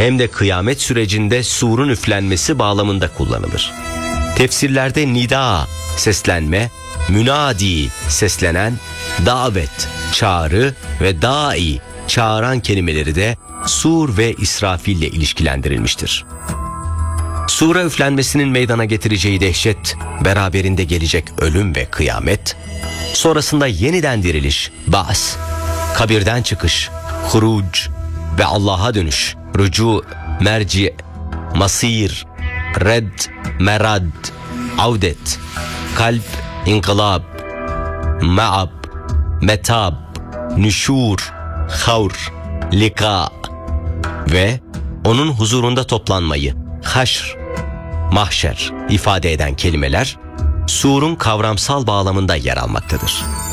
hem de kıyamet sürecinde surun üflenmesi bağlamında kullanılır. Tefsirlerde nida, seslenme, münadi, seslenen, davet, çağrı ve dai, çağıran kelimeleri de sur ve İsrafil ile ilişkilendirilmiştir. Sura üflenmesinin meydana getireceği dehşet, beraberinde gelecek ölüm ve kıyamet, sonrasında yeniden diriliş, ba's, kabirden çıkış, huruc ve Allah'a dönüş, rücu, merci, masir, red, merad, avdet, kalp, inkılab, ma'ab, metab, nüşur, havr, lika ve onun huzurunda toplanmayı, haşr, mahşer ifade eden kelimeler surun kavramsal bağlamında yer almaktadır.